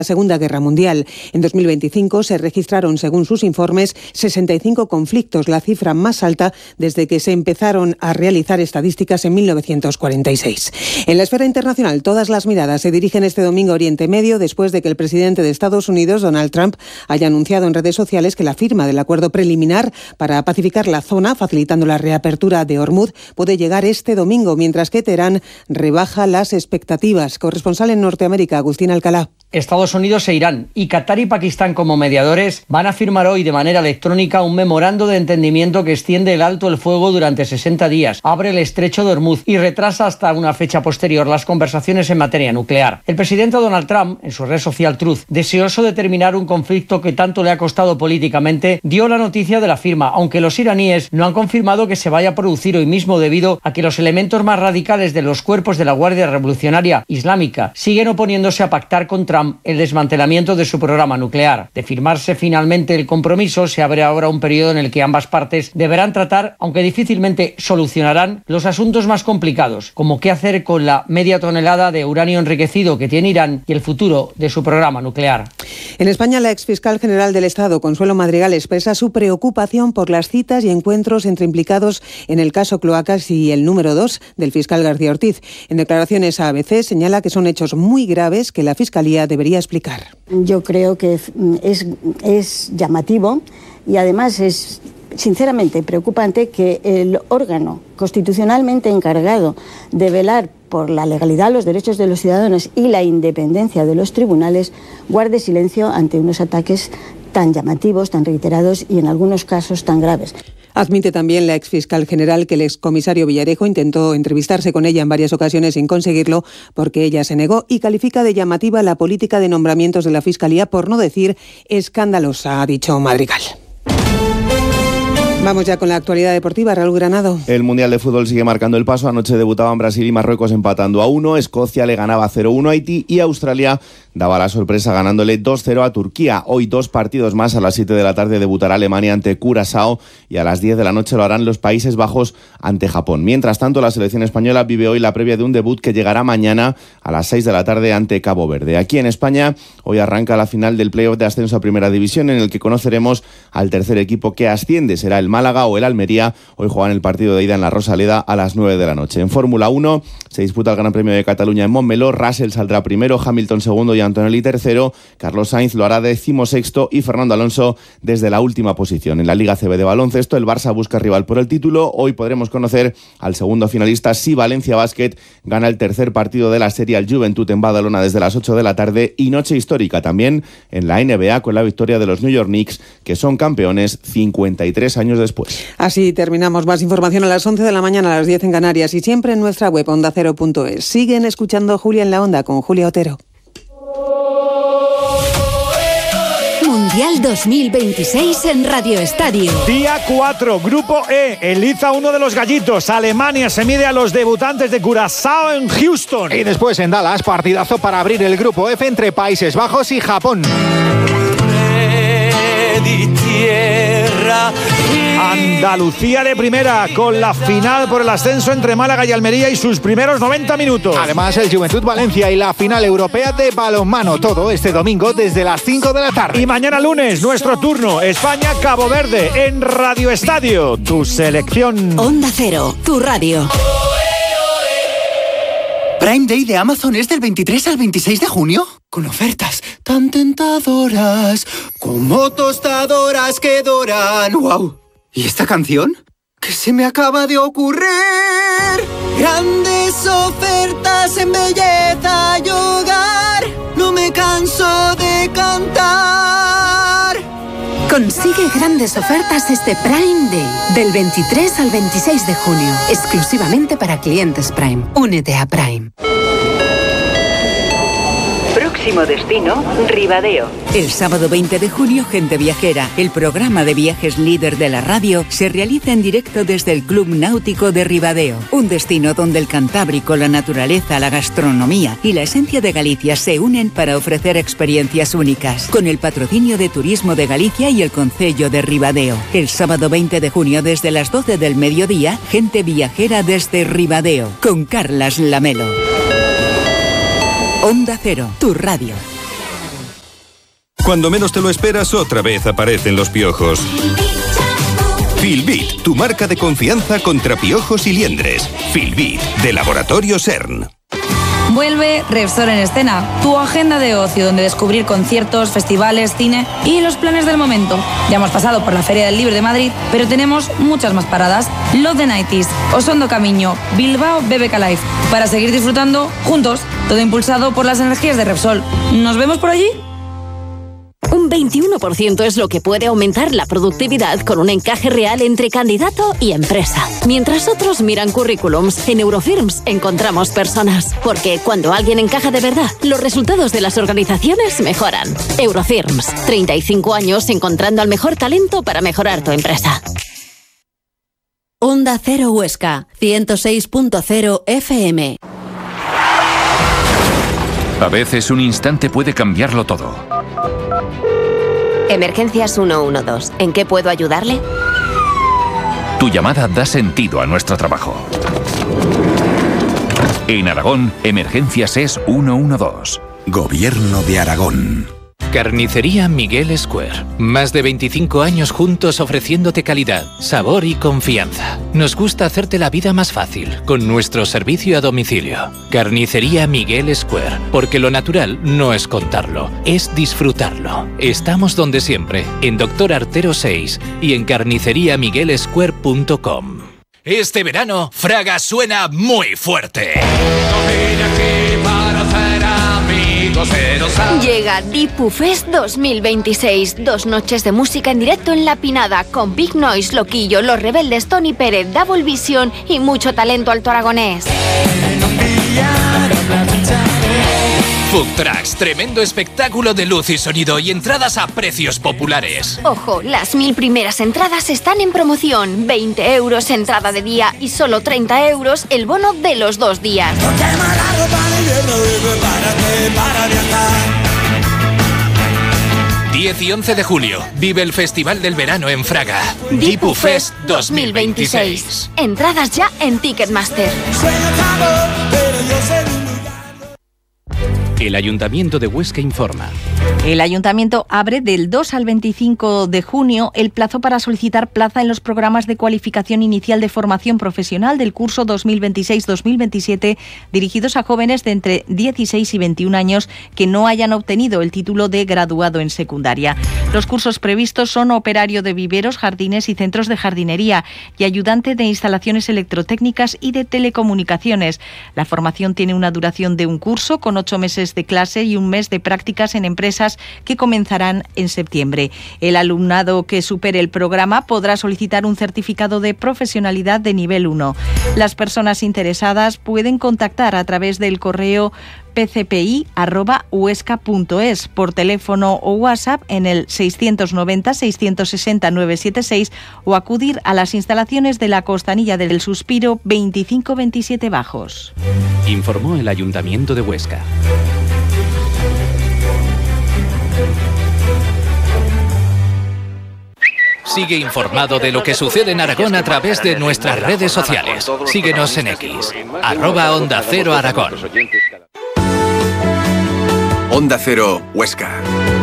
Segunda Guerra Mundial. En 2025 se registraron, según sus informes, 65 conflictos, la cifra más alta desde que se empezaron a realizar estadísticas en 1946. En la esfera internacional, todas las miradas se dirigen este domingo a Oriente Medio después de que el presidente de Estados Unidos, Donald Trump, haya anunciado en redes sociales que la firma del acuerdo preliminar para pacificar la zona, facilitando la reapertura de Hormuz, puede llegar este domingo, mientras que Teherán rebaja las expectativas. Corresponsal en Norteamérica, Agustín Alcalá. Estados Unidos e Irán y Qatar y Pakistán como mediadores van a firmar hoy de manera electrónica un memorando de entendimiento que extiende el alto el fuego durante 60 días, abre el estrecho de Hormuz y retrasa hasta una fecha posterior las conversaciones en materia nuclear. El presidente Donald Trump, en su red social Truth, deseoso de terminar un conflicto que tanto le ha costado políticamente, dio la noticia de la firma, aunque los iraníes no han confirmado que se vaya a producir hoy mismo debido a que los elementos más radicales de los cuerpos de la Guardia Revolucionaria Islámica siguen oponiéndose a pactar con Trump el desmantelamiento de su programa nuclear. De firmarse finalmente el compromiso, se abre ahora un periodo en el que ambas partes deberán tratar, aunque difícilmente solucionarán, los asuntos más complicados, como qué hacer con la media tonelada de uranio enriquecido que tiene Irán y el futuro de su programa nuclear. En España, la exfiscal general del Estado, Consuelo Madrigal, expresa su preocupación por las citas y encuentros entre implicados en el caso Cloacas y el número 2 del fiscal García Ortiz. En declaraciones a ABC señala que son hechos muy graves que la Fiscalía debería explicar. Yo creo que es llamativo y además es sinceramente preocupante que el órgano constitucionalmente encargado de velar por la legalidad, los derechos de los ciudadanos y la independencia de los tribunales guarde silencio ante unos ataques tan llamativos, tan reiterados y en algunos casos tan graves. Admite también la exfiscal general que el excomisario Villarejo intentó entrevistarse con ella en varias ocasiones sin conseguirlo porque ella se negó y califica de llamativa la política de nombramientos de la Fiscalía, por no decir escandalosa, ha dicho Madrigal. Vamos ya con la actualidad deportiva. Raúl Granado. El Mundial de Fútbol sigue marcando el paso. Anoche debutaban Brasil y Marruecos empatando a 1. Escocia le ganaba 0-1 a Haití y Australia daba la sorpresa ganándole 2-0 a Turquía. Hoy 2 partidos más. A las 7 de la tarde debutará Alemania ante Curazao y a las 10 de la noche lo harán los Países Bajos ante Japón. Mientras tanto, la selección española vive hoy la previa de un debut que llegará mañana a las 6 de la tarde ante Cabo Verde. Aquí en España, hoy arranca la final del playoff de ascenso a Primera División, en el que conoceremos al tercer equipo que asciende. Será el Málaga o el Almería. Hoy juegan el partido de ida en la Rosaleda a las 9 de la noche. En Fórmula 1 se disputa el Gran Premio de Cataluña en Montmeló. Russell saldrá primero, Hamilton segundo y Antonelli tercero. Carlos Sainz lo hará 16º y Fernando Alonso desde la última posición. En la Liga CB de baloncesto, el Barça busca rival por el título. Hoy podremos conocer al segundo finalista si Valencia Basket gana el tercer partido de la serie al Juventud en Badalona desde las 8 de la tarde. Y noche histórica también en la NBA con la victoria de los New York Knicks, que son campeones 53 años después. Así terminamos. Más información a las 11 de la mañana, a las 10 en Canarias y siempre en nuestra web ondacero.es. Siguen escuchando Julia en la Onda con Julia Otero. Mundial 2026 en Radio Estadio. Día 4, Grupo E. Eliza uno de los gallitos. Alemania se mide a los debutantes de Curazao en Houston. Y después en Dallas, partidazo para abrir el Grupo F entre Países Bajos y Japón. Andalucía de primera, con la final por el ascenso entre Málaga y Almería y sus primeros 90 minutos. Además, el Juventud Valencia y la final europea de balonmano. Todo este domingo desde las 5 de la tarde. Y mañana lunes, nuestro turno, España-Cabo Verde, en Radio Estadio. Tu selección. Onda Cero, tu radio. Prime Day de Amazon es del 23 al 26 de junio, con ofertas tan tentadoras como tostadoras que doran. ¡Wow! ¿Y esta canción? ¿Qué se me acaba de ocurrir? Grandes ofertas en belleza y hogar, no me canso de cantar. Consigue grandes ofertas este Prime Day, del 23 al 26 de junio, exclusivamente para clientes Prime. Únete a Prime. Próximo destino, Ribadeo. El sábado 20 de junio, Gente Viajera, el programa de viajes líder de la radio, se realiza en directo desde el Club Náutico de Ribadeo. Un destino donde el Cantábrico, la naturaleza, la gastronomía y la esencia de Galicia se unen para ofrecer experiencias únicas. Con el patrocinio de Turismo de Galicia y el Concello de Ribadeo. El sábado 20 de junio, desde las 12 del mediodía, Gente Viajera desde Ribadeo, con Carlas Lamelo. Onda Cero, tu radio. Cuando menos te lo esperas, otra vez aparecen los piojos. Filbit, tu marca de confianza contra piojos y liendres. Filbit, de Laboratorio CERN. Vuelve Repsol en Escena, tu agenda de ocio donde descubrir conciertos, festivales, cine y los planes del momento. Ya hemos pasado por la Feria del Libro de Madrid, pero tenemos muchas más paradas. Love the 90s, Osondo Camiño, Bilbao BBK Live, para seguir disfrutando juntos, todo impulsado por las energías de Repsol. ¿Nos vemos por allí? Un 21% es lo que puede aumentar la productividad con un encaje real entre candidato y empresa. Mientras otros miran currículums, en Eurofirms encontramos personas. Porque cuando alguien encaja de verdad, los resultados de las organizaciones mejoran. Eurofirms, 35 años encontrando al mejor talento para mejorar tu empresa. Onda Cero Huesca, 106.0 FM. A veces un instante puede cambiarlo todo. Emergencias 112. ¿En qué puedo ayudarle? Tu llamada da sentido a nuestro trabajo. En Aragón, Emergencias es 112. Gobierno de Aragón. Carnicería Miguel Square. Más de 25 años juntos ofreciéndote calidad, sabor y confianza. Nos gusta hacerte la vida más fácil con nuestro servicio a domicilio. Carnicería Miguel Square. Porque lo natural no es contarlo, es disfrutarlo. Estamos donde siempre, en Doctor Artero 6 y en carniceriamiguelsquare.com. Este verano, Fraga suena muy fuerte. Llega Dipu Fest 2026. 2 noches de música en directo en La Pinada con Big Noise, Loquillo, Los Rebeldes, Tony Pérez, Double Vision y mucho talento alto aragonés. Food Trucks, tremendo espectáculo de luz y sonido y entradas a precios populares. Ojo, las 1000 primeras entradas están en promoción. 20 euros entrada de día y solo 30 euros el bono de los 2 días. 10 y 11 de julio, vive el Festival del Verano en Fraga. Dipu Fest 2026. Entradas ya en Ticketmaster. El Ayuntamiento de Huesca informa. El Ayuntamiento abre del 2 al 25 de junio el plazo para solicitar plaza en los programas de cualificación inicial de formación profesional del curso 2026-2027 dirigidos a jóvenes de entre 16 y 21 años que no hayan obtenido el título de graduado en secundaria. Los cursos previstos son operario de viveros, jardines y centros de jardinería y ayudante de instalaciones electrotécnicas y de telecomunicaciones. La formación tiene una duración de un curso con 8 meses de clase y un mes de prácticas en empresas que comenzarán en septiembre. El alumnado que supere el programa podrá solicitar un certificado de profesionalidad de nivel 1. Las personas interesadas pueden contactar a través del correo pcpi@huesca.es, por teléfono o WhatsApp en el 690-660-976 o acudir a las instalaciones de la Costanilla del Suspiro 2527 Bajos. Informó el Ayuntamiento de Huesca. Sigue informado de lo que sucede en Aragón a través de nuestras redes sociales. Síguenos en X, @Onda Cero Aragón. Onda Cero Huesca.